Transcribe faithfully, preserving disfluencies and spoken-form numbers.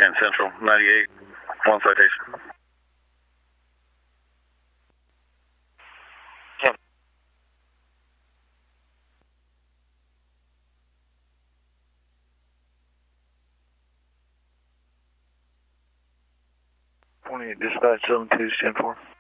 ten Central, ninety-eight, one citation. twenty-eight, dispatch seven two, ten four.